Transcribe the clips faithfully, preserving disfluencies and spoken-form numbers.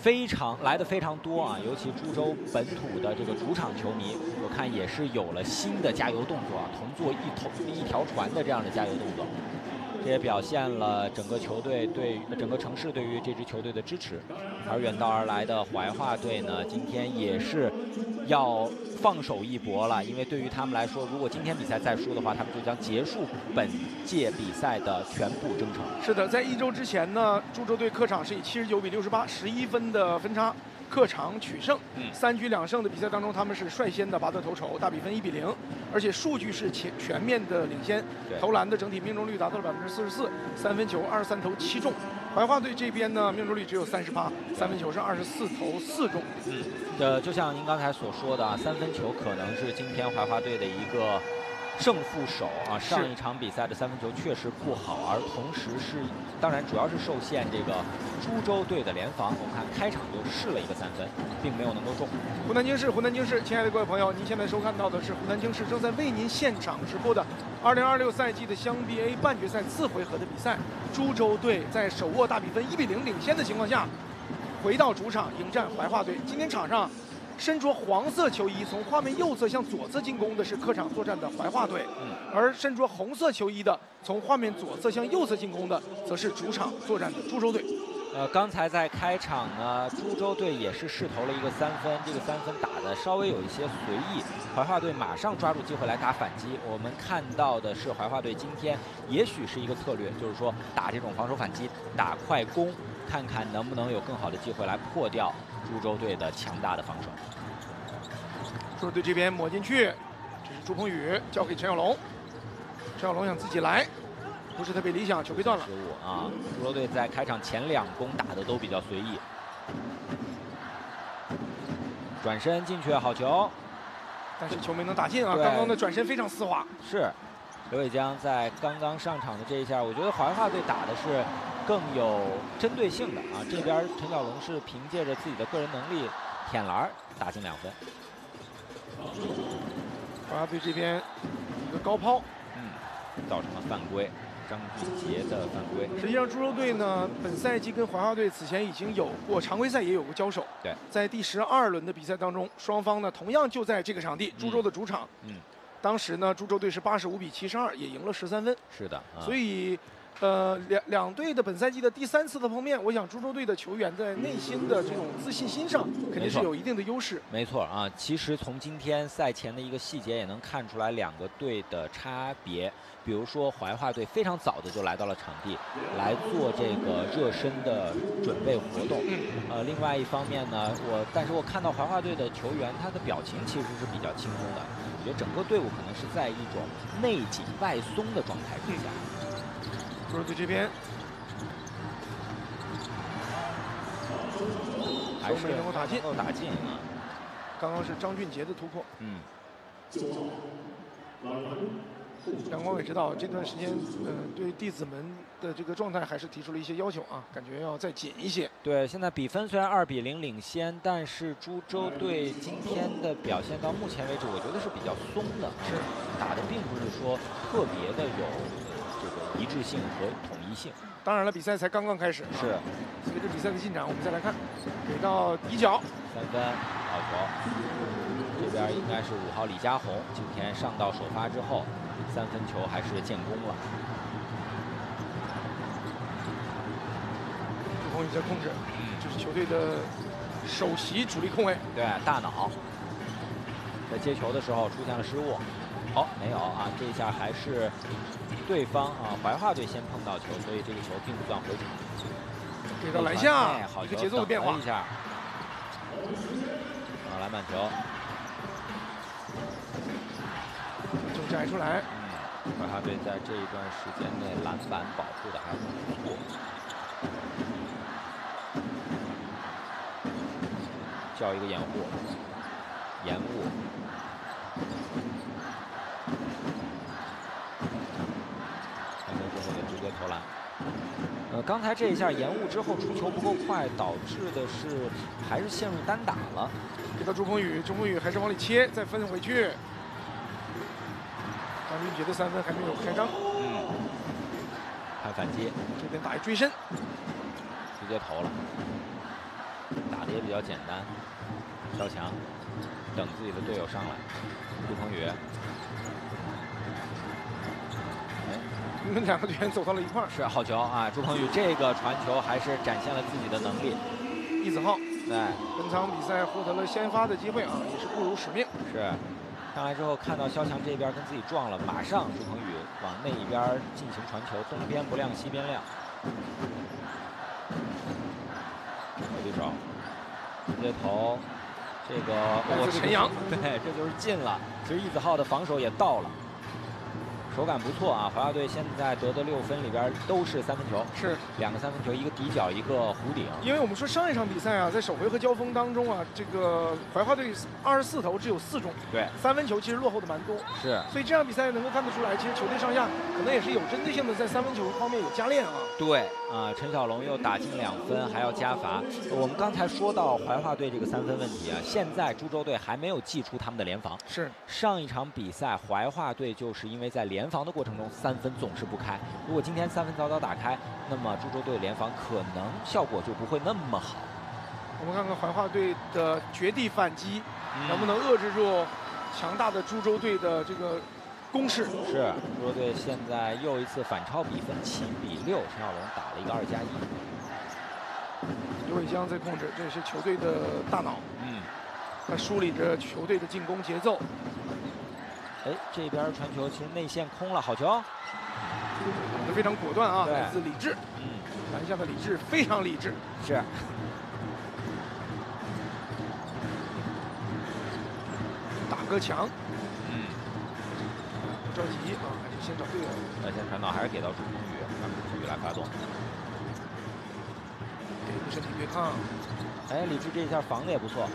非常来的非常多啊，尤其株洲本土的这个主场球迷，我看也是有了新的加油动作啊，同坐一头一条船的这样的加油动作。这也表现了整个球队对整个城市对于这支球队的支持。而远道而来的怀化队呢，今天也是要放手一搏了，因为对于他们来说，如果今天比赛再输的话，他们就将结束本届比赛的全部征程。 是的，在一周之前呢，株洲队客场是以七十九比六十八，十一分的分差。客场取胜， 嗯， 三局两胜的比赛当中，他们是率先的拔得头筹，大比分一比零，而且数据是全全面的领先，投篮的整体命中率达到了百分之四十四，三分球二十三投七中。怀化队这边呢，命中率只有三十八，三分球是二十四投四中。 嗯，呃，就像您刚才所说的啊，三分球可能是今天怀化队的一个胜负手啊，上一场比赛的三分球确实不好，而同时是，当然主要是受限这个株洲队的联防。我们看开场就试了一个三分，并没有能够中。 湖南京市，湖南京市，亲爱的各位朋友，您现在收看到的是湖南京市正在为您现场直播的二零二六赛季的湘 B A 半决赛次回合的比赛。株洲队在手握大比分一比零领先的情况下，回到主场迎战怀化队。今天场上身着黄色球衣，从画面右侧向左侧进攻的是客场作战的怀化队，而身着红色球衣的，从画面左侧向右侧进攻的，则是主场作战的株洲队。 呃，刚才在开场呢，株洲队也是试投了一个三分，这个三分打的稍微有一些随意，怀化队马上抓住机会来打反击。我们看到的是怀化队今天也许是一个策略，就是说打这种防守反击，打快攻，看看能不能有更好的机会来破掉株洲队的强大的防守。 株洲队这边抹进去，这是朱鹏宇交给陈小龙，陈小龙想自己来，不是特别理想，球被断了。 失误啊！株洲队在开场前两攻打的都比较随意，转身进去好球， 但是球没能打进啊！刚刚的转身非常丝滑。 是，刘伟江在刚刚上场的这一下，我觉得怀化队打的是更有针对性的啊。这边陈小龙是凭借着自己的个人能力舔篮打进两分。 怀化队这边一个高抛， 嗯，造成了犯规。张俊杰的犯规。 实际上，株洲队呢，本赛季跟怀化队此前已经有过常规赛也有过交手。 对， 在第十二轮的比赛当中，双方呢同样就在这个场地，株洲的主场。 嗯。 当时呢，株洲队是八十五比七十二，也赢了十三分。 是的。啊、 所以，呃，两两队的本赛季的第三次的碰面，我想株洲队的球员在内心的这种自信心上，肯定是有一定的优势。 没错啊，其实从今天赛前的一个细节也能看出来两个队的差别。比如说怀化队非常早的就来到了场地，来做这个热身的准备活动。呃，另外一方面呢，我但是我看到怀化队的球员，他的表情其实是比较轻松的。我觉得整个队伍可能是在一种内紧外松的状态之下。 株洲队这边还是能够打进， 能够打进啊！ 刚刚是张俊杰的突破。 嗯。 杨光伟指导这段时间，呃，对弟子们的这个状态还是提出了一些要求啊，感觉要再紧一些。 对，现在比分虽然二比零领先，但是株洲队今天的表现到目前为止，我觉得是比较松的， 是打的并不是说特别的有这个一致性和统一性。 当然了，比赛才刚刚开始， 是随着比赛的进展，我们再来看，给到底角三分好球，这边应该是五号李佳宏，今天上到首发之后。三分球还是建功了。 朱鹏宇在控制，这是球队的首席主力控卫。 对，大脑在接球的时候出现了失误。哦，没有啊，这一下还是对方啊怀化队先碰到球，所以这个球并不算回场。 给到篮下， 好一个节奏的变化。 一下，啊，篮板球。 就摘出来。 怀化队在这一段时间内篮板保护的还很不错。叫一个掩护，延误。传球之后的直接投篮。呃，刚才这一下延误之后出球不够快，导致的是还是陷入单打了。 给到朱鹏宇，朱鹏宇还是往里切，再分回去。张俊杰的三分还没有开张， 嗯，看反击， 这边打一追身， 直接投了，打也比较简单。肖强等自己的队友上来，朱鹏宇。 你们两个队员走到了一块儿， 是好球啊！朱鹏宇这个传球还是展现了自己的能力。 易子浩， 对， 本场比赛获得了先发的机会啊，也是不辱使命。 是，上来之后看到肖强这边跟自己撞了，马上朱鹏宇往那一边进行传球，东边不亮西边亮。对手直接投，这个我是陈阳， 对，这就是进了。其实易子浩的防守也到了。 手感不错啊！怀化队现在得的六分里边都是三分球， 是两个三分球，一个底角，一个弧顶。 因为我们说上一场比赛啊，在首回合交锋当中啊，这个怀化队二十四投只有四中， 对， 三分球其实落后的蛮多。 是， 所以这场比赛能够看得出来，其实球队上下可能也是有针对性的在三分球方面有加练啊。 对啊，陈小龙又打进两分，还要加罚。我们刚才说到怀化队这个三分问题啊，现在株洲队还没有祭出他们的联防。 是， 上一场比赛怀化队就是因为在联防的过程中三分总是不开，如果今天三分早早打开，那么株洲队联防可能效果就不会那么好。 我们看看怀化队的绝地反击、 嗯、 能不能遏制住强大的株洲队的这个攻势。 是，株洲队现在又一次反超比分，七比六，陈小龙打了一个二加一。 刘伟江在控制，这是球队的大脑。 嗯， 他梳理着球队的进攻节奏。 哎，这边传球其实内线空了，好球， 打得非常果断啊，来自李志。 嗯， 篮下的李志非常理智。 是。 大哥强。 嗯。 不着急啊，还是先找队友。 呃，先传导还是给到朱鹏宇，让朱鹏宇来发动。 给一个身体对抗。 哎，李志这一下防的也不错。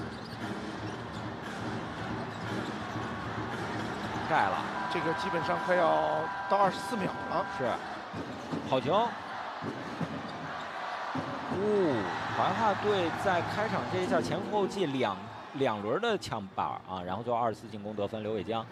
盖了， 这个基本上快要到二十四秒了。 是，好球！哦，怀化队在开场这一下前后继两两轮的抢板啊，然后就二十四进攻得分，刘伟江。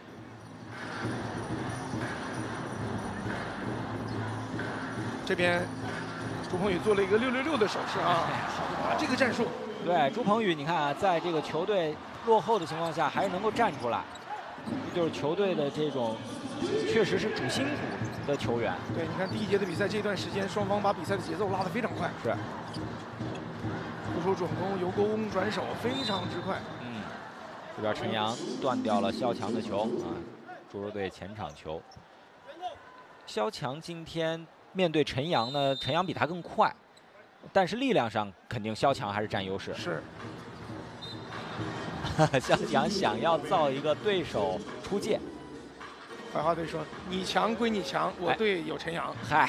这边朱鹏宇做了一个六六六的手势啊，好，这个战术。 对，朱鹏宇，你看啊，在这个球队落后的情况下，还是能够站出来。 就是球队的这种，确实是主心骨的球员。 对，你看第一节的比赛这段时间，双方把比赛的节奏拉得非常快。 是。 突出转攻、由攻转守，非常之快。 嗯。这边陈阳断掉了肖强的球啊，株洲队前场球。肖强今天面对陈阳呢，陈阳比他更快，但是力量上肯定肖强还是占优势。 是。 肖强想要造一个对手出界， 怀化队说：“你强归你强，我队有陈阳。” 嗨，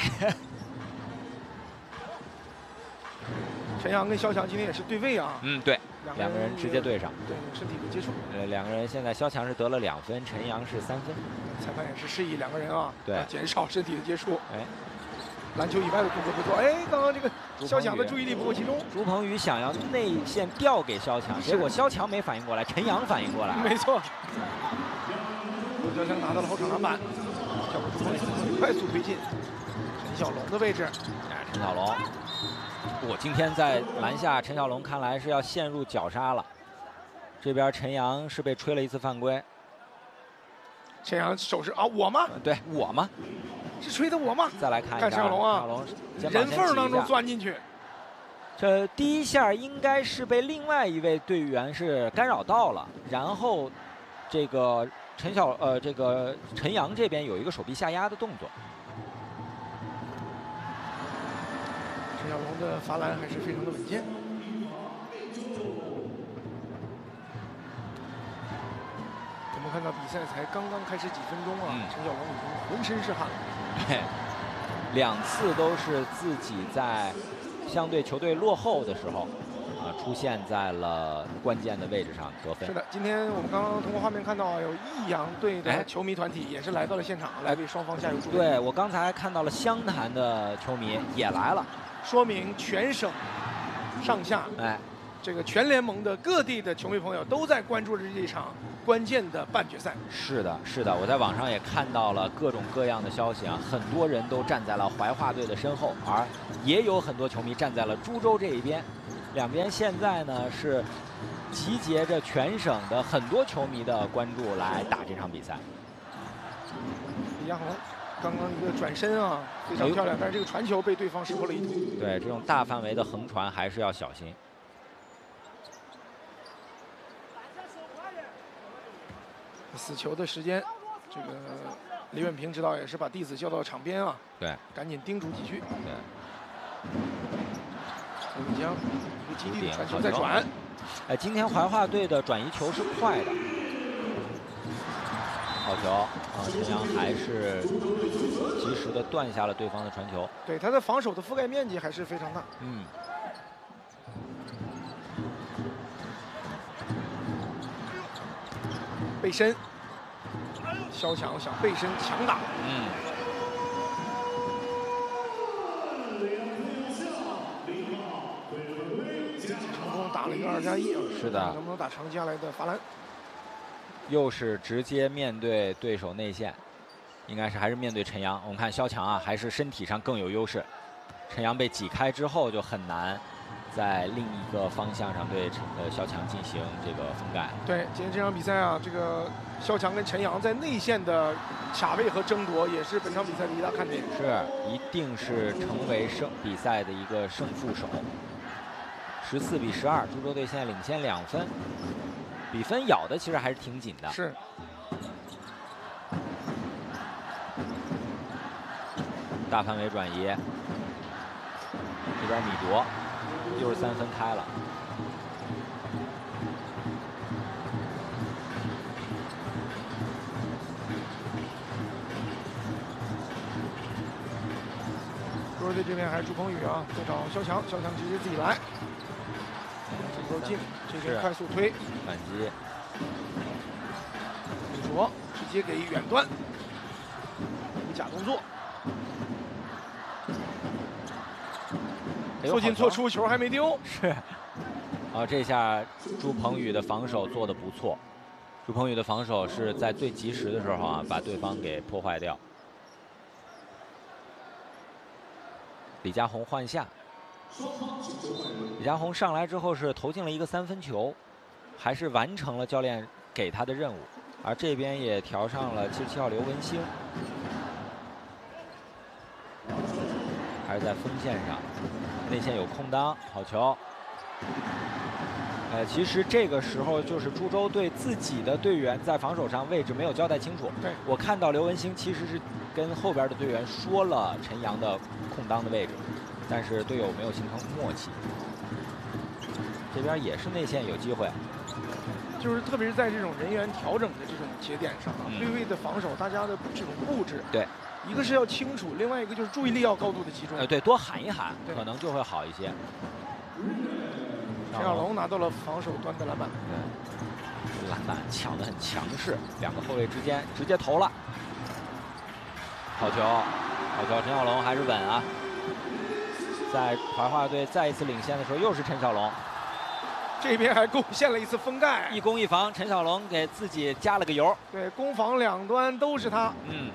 陈阳跟肖强今天也是对位啊。 嗯，对，两个人直接对上， 对身体的接触。 呃，两个人现在肖强是得了两分，陈阳是三分。 裁判也是示意两个人啊， 对， 减少身体的接触。 哎。 篮球以外的动作不错，哎，刚刚这个肖强的注意力不够集中。 朱鹏宇想要内线调给肖强，结果肖强没反应过来，陈阳反应过来。 没错。肖强拿到了后场篮板，叫朱鹏宇快速推进。陈小龙的位置， 哎，陈小龙，我今天在篮下，陈小龙看来是要陷入绞杀了。这边陈阳是被吹了一次犯规。 陈阳手势啊，我吗？ 对我吗？ 是吹的我吗？ 再来看一下， 陈小龙啊，人缝当中钻进去。 这第一下应该是被另外一位队员是干扰到了，然后这个陈小呃这个陈阳这边有一个手臂下压的动作。 陈小龙的罚篮还是非常的稳健。我们看到比赛才刚刚开始几分钟啊，嗯、陈小龙已经浑身是汗。 对，两次都是自己在相对球队落后的时候，啊，出现在了关键的位置上得分。 是的，今天我们刚刚通过画面看到，有益阳队的球迷团体也是来到了现场，哎、来为双方加油助威。 对，我刚才看到了湘潭的球迷也来了， 说明全省上下， 哎， 这个全联盟的各地的球迷朋友都在关注着这场 关键的半决赛。 是的，是的，我在网上也看到了各种各样的消息啊，很多人都站在了怀化队的身后，而也有很多球迷站在了株洲这一边。 两边现在呢是集结着全省的很多球迷的关注来打这场比赛。 李佳宏刚刚一个转身啊，非常漂亮，但是这个传球被对方识破了意图。 对，这种大范围的横传还是要小心。 死球的时间，这个李远平指导也是把弟子叫到场边啊， 对， 赶紧叮嘱几句。 对， 李江一个基地的传球再转。 哎，今天怀化队的转移球是快的。好球啊！陈阳还是及时的断下了对方的传球。 对，他的防守的覆盖面积还是非常大。 嗯。 背身，肖强想背身强打。 嗯。 成功打了一个二加一啊！ 是的。 能不能打成接下来的罚篮？ 又是直接面对对手内线，应该是还是面对陈阳。我们看肖强啊，还是身体上更有优势。陈阳被挤开之后就很难在另一个方向上对陈呃肖强进行这个封盖。 对，今天这场比赛啊，这个肖强跟陈阳在内线的卡位和争夺也是本场比赛的一大看点。 是，一定是成为胜比赛的一个胜负手。十四比十二，株洲队现在领先两分。比分咬的其实还是挺紧的。 是。 大范围转移，这边米夺，又是三分开了。 洲队这边还是朱鹏宇啊，在找肖强，肖强直接自己来。这够近，这边快速推反击， 李卓直接给远端，一假动作，错进错出，球还没丢。 是，啊，这下朱鹏宇的防守做得不错，朱鹏宇的防守是在最及时的时候啊，把对方给破坏掉。李佳宏换下。李佳宏上来之后是投进了一个三分球，还是完成了教练给他的任务，而这边也调上了七十七号刘文星，还是在锋线上，内线有空当，好球。呃，其实这个时候就是株洲队自己的队员在防守上位置没有交代清楚。 对， 我看到刘文星其实是跟后边的队员说了陈阳的空当的位置。但是队友没有形成默契，这边也是内线有机会， 就是特别是在这种人员调整的这种节点上啊， 嗯、 对位的防守，大家的这种布置， 对， 一个是要清楚，另外一个就是注意力要高度的集中。 呃，对，多喊一喊，可能就会好一些。 陈小龙拿到了防守端的篮板， 对，篮板抢得很强势，两个后卫之间直接投了，好球，好球，陈小龙还是稳啊。在怀化队再一次领先的时候，又是陈小龙， 这边还贡献了一次封盖， 一攻一防，陈小龙给自己加了个油。 对，攻防两端都是他。 嗯，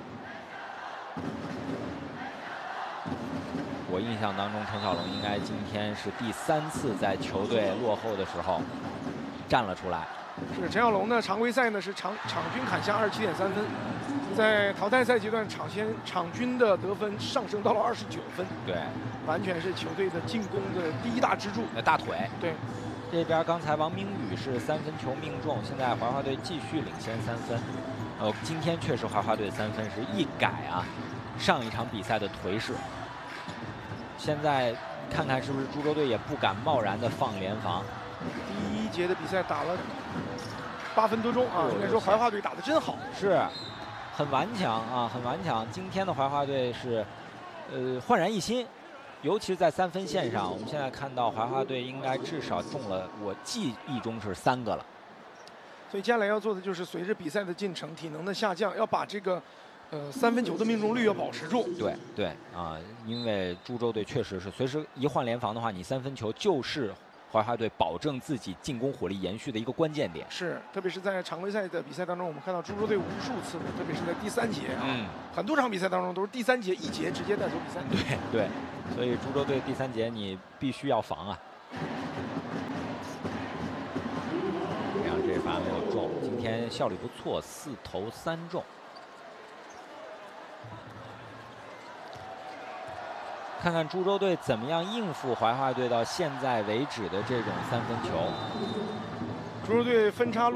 我印象当中，陈小龙应该今天是第三次在球队落后的时候站了出来。 是陈小龙呢，常规赛呢是场场均砍下二十七点三分，在淘汰赛阶段场先场均的得分上升到了二十九分。 对，完全是球队的进攻的第一大支柱。 那大腿。 对， 这边刚才王明宇是三分球命中，现在怀化队继续领先三分。呃，今天确实怀化队三分是一改啊上一场比赛的颓势。现在看看是不是株洲队也不敢贸然的放联防。 第一节的比赛打了八分多钟啊，应该说怀化队打得真好， 是很顽强啊，很顽强。今天的怀化队是呃焕然一新，尤其是在三分线上，我们现在看到怀化队应该至少中了，我记忆中是三个了。 所以接下来要做的就是随着比赛的进程，体能的下降，要把这个呃三分球的命中率要保持住。 对对啊，因为株洲队确实是随时一换联防的话，你三分球就是怀化队保证自己进攻火力延续的一个关键点。 是，特别是在常规赛的比赛当中，我们看到株洲队无数次的，特别是在第三节啊， 嗯、 很多场比赛当中都是第三节一节直接带走比赛。 对对，所以株洲队第三节你必须要防啊。 天效率不错，四投三中。看看株洲队怎么样应付怀化队到现在为止的这种三分球。 株洲队分差。